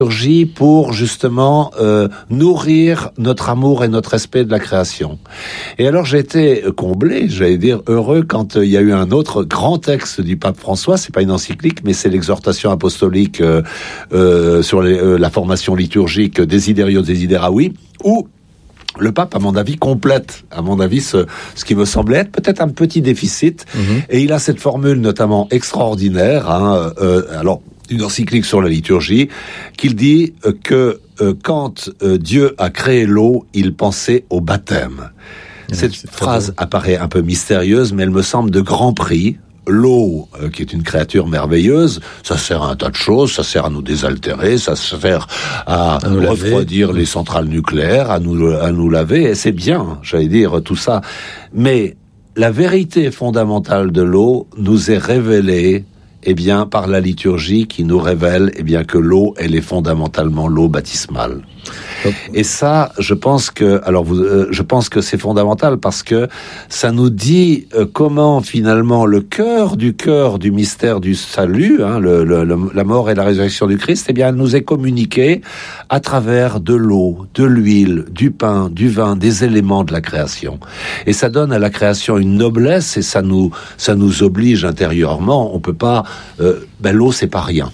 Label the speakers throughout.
Speaker 1: liturgie pour justement nourrir notre amour et notre respect de la création. Et alors j'ai été comblé, j'allais dire heureux, quand il y a eu un autre grand texte du pape François, c'est pas une encyclique, mais c'est l'exhortation apostolique sur la formation liturgique Desiderio Desideravi, où le pape, à mon avis, complète, ce qui me semblait être peut-être un petit déficit. Et il a cette formule notamment extraordinaire, alors une encyclique sur la liturgie, qu'il dit que quand Dieu a créé l'eau, il pensait au baptême. Cette phrase apparaît un peu mystérieuse, mais elle me semble de grand prix. L'eau, qui est une créature merveilleuse, ça sert à un tas de choses, ça sert à nous désaltérer, ça sert à refroidir les centrales nucléaires, à nous laver, et c'est bien, j'allais dire, tout ça. Mais la vérité fondamentale de l'eau nous est révélée, par la liturgie qui nous révèle, que l'eau, elle est fondamentalement l'eau baptismale. Et ça, je pense que c'est fondamental parce que ça nous dit comment finalement le cœur du mystère du salut, la mort et la résurrection du Christ, elle nous est communiqué à travers de l'eau, de l'huile, du pain, du vin, des éléments de la création. Et ça donne à la création une noblesse et ça nous oblige intérieurement. On peut pas, l'eau c'est pas rien.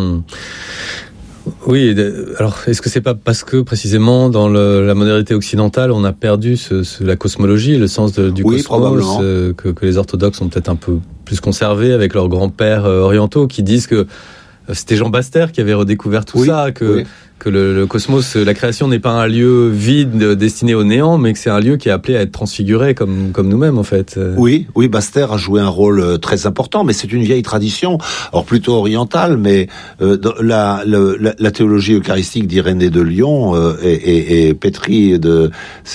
Speaker 2: Oui, alors est-ce que c'est pas parce que précisément dans la modernité occidentale on a perdu la cosmologie, le sens du cosmos, que les orthodoxes ont peut-être un peu plus conservé avec leurs grands-pères orientaux qui disent que c'était Jean Baster qui avait redécouvert tout ça, que le cosmos, la création n'est pas un lieu vide destiné au néant, mais que c'est un lieu qui est appelé à être transfiguré comme nous-mêmes en fait.
Speaker 1: Oui, Baster a joué un rôle très important, mais c'est une vieille tradition, alors plutôt orientale, mais la théologie eucharistique d'Irénée de Lyon est pétrie de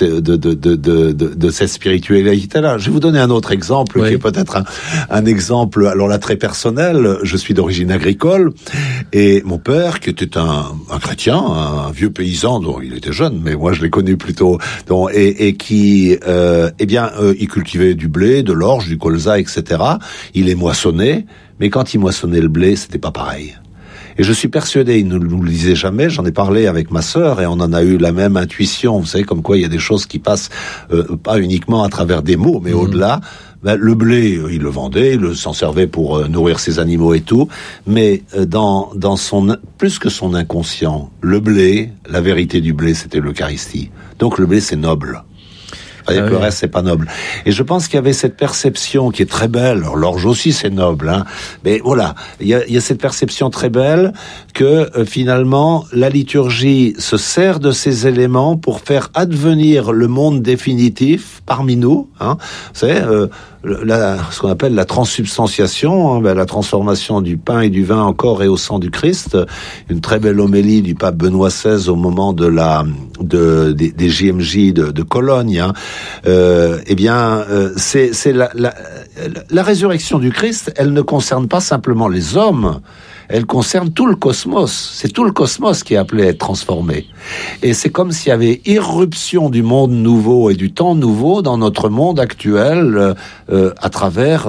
Speaker 1: cette spiritualité-là. Je vais vous donner un autre exemple qui est peut-être un exemple, alors là très personnel. Je suis d'origine agricole et mon père, qui était un chrétien, un vieux paysan dont il était jeune, mais moi je l'ai connu plutôt, il cultivait du blé, de l'orge, du colza, etc. Il les moissonnait, mais quand il moissonnait le blé, c'était pas pareil. Et je suis persuadé, il ne nous le disait jamais, j'en ai parlé avec ma sœur et on en a eu la même intuition, vous savez, comme quoi il y a des choses qui passent pas uniquement à travers des mots, mais au-delà. Le blé, il le vendait, il s'en servait pour nourrir ses animaux et tout, mais dans son plus que son inconscient, le blé, la vérité du blé, c'était l'Eucharistie. Donc le blé, c'est noble. Le reste, c'est pas noble. Et je pense qu'il y avait cette perception qui est très belle. Alors, l'orge aussi, c'est noble, mais voilà, il y a cette perception très belle que finalement, la liturgie se sert de ces éléments pour faire advenir le monde définitif parmi nous. Vous savez, ce qu'on appelle la transsubstantiation, la transformation du pain et du vin en corps et au sang du Christ. Une très belle homélie du pape Benoît XVI au moment des JMJ de Cologne. C'est la résurrection du Christ, elle ne concerne pas simplement les hommes, elle concerne tout le cosmos. C'est tout le cosmos qui est appelé à être transformé. Et c'est comme s'il y avait irruption du monde nouveau et du temps nouveau dans notre monde actuel à travers,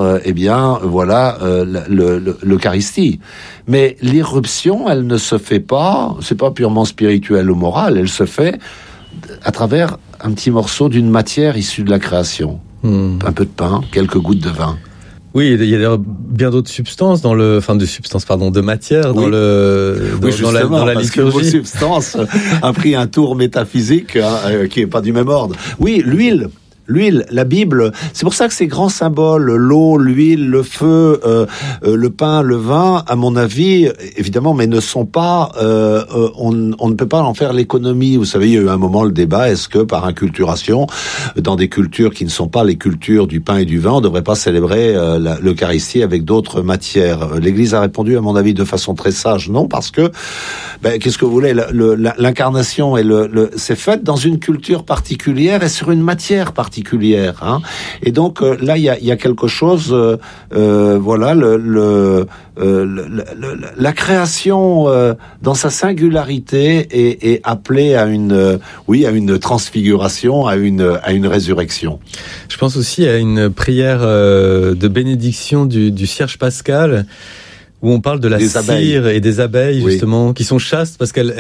Speaker 1: l'Eucharistie. Mais l'irruption, elle ne se fait pas, c'est pas purement spirituel ou moral, elle se fait à travers un petit morceau d'une matière issue de la création. Un peu de pain, quelques gouttes de vin.
Speaker 2: Oui, il y a bien d'autres substances de matière dans la
Speaker 1: parce
Speaker 2: liturgie.
Speaker 1: Que le mot substance a pris un tour métaphysique qui est pas du même ordre. Oui, l'huile, la Bible, c'est pour ça que ces grands symboles, l'eau, l'huile, le feu, le pain, le vin, à mon avis, évidemment, mais ne sont pas, on ne peut pas en faire l'économie. Vous savez, il y a eu un moment le débat, est-ce que par inculturation, dans des cultures qui ne sont pas les cultures du pain et du vin, on ne devrait pas célébrer l'Eucharistie avec d'autres matières? L'Église a répondu, à mon avis, de façon très sage, non, parce que, qu'est-ce que vous voulez, l'incarnation c'est fait dans une culture particulière et sur une matière particulière. Et donc là il y a quelque chose, la création dans sa singularité est appelée à une transfiguration, à une résurrection.
Speaker 2: Je pense aussi à une prière de bénédiction du Cierge pascal où on parle de la cire et des abeilles, justement, qui sont chastes parce qu'elles